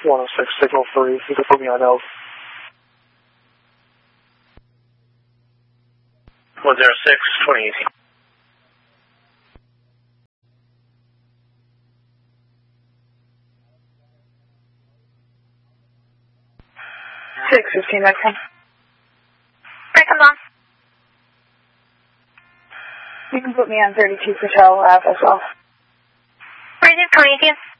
106, signal 3. You can put me on L. 106, 2018. Six 15, Mexican. Break them on. You can put me on 32 Patel Ave as well. Where is it, 2018?